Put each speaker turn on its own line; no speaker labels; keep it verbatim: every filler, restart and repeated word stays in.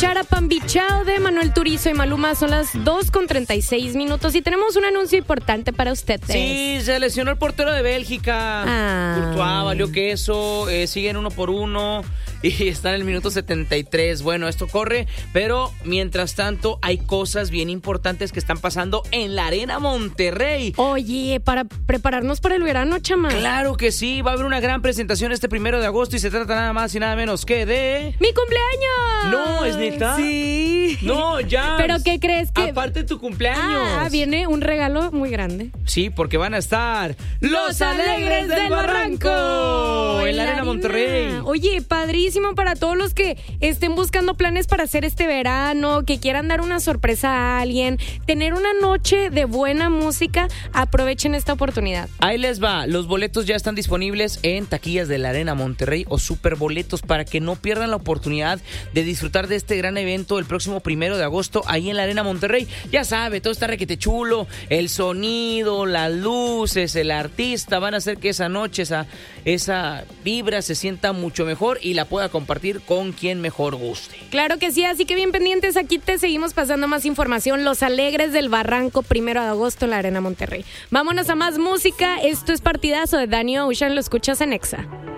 escuchar a Pambichao de Manuel Turizo y Maluma. Son las dos con treinta y seis minutos y tenemos un anuncio importante para ustedes.
Sí, se lesionó el portero de Bélgica.
Ah.
Courtois, valió queso, eh, siguen uno por uno y está en el minuto setenta y tres. Bueno, esto corre, pero mientras tanto hay cosas bien importantes que están pasando en la Arena Monterrey.
Oye, para prepararnos para el verano, chama.
Claro que sí, va a haber una gran presentación este primero de agosto y se trata nada más y nada menos que de...
¡Mi cumpleaños!
No, ¿es neta?
Sí.
No, ya.
¿Pero qué crees que...?
Aparte de tu cumpleaños.
Ah, viene un regalo muy grande.
Sí, porque van a estar Los Alegres del Barranco en la Arena Monterrey.
Oye, padrísimo para todos los que estén buscando planes para hacer este verano, que quieran dar una sorpresa a alguien, tener una noche de buena música, aprovechen esta oportunidad.
Ahí les va, los boletos ya están disponibles en taquillas de la Arena Monterrey o Superboletos para que no pierdan la oportunidad de disfrutar de este gran evento el próximo primero de agosto ahí en la Arena Monterrey. Ya sabe, todo está requete chulo, el sonido, las luces, el artista van a hacer que esa noche, esa, esa vibra se sienta mucho mejor y la pueda compartir con quien mejor guste.
Claro que sí, así que bien pendientes, aquí te seguimos pasando más información. Los Alegres del Barranco, primero de agosto en la Arena Monterrey. Vámonos a más música, esto es Partidazo de Danny Ocean, lo escuchas en Exa.